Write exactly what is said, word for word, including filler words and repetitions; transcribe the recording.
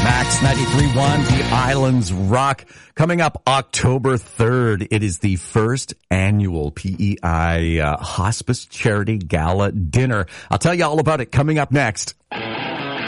Max ninety-three point one, The Islands Rock. Coming up October third, it is the first annual P E I uh, Hospice Charity Gala Dinner. I'll tell you all about it coming up next.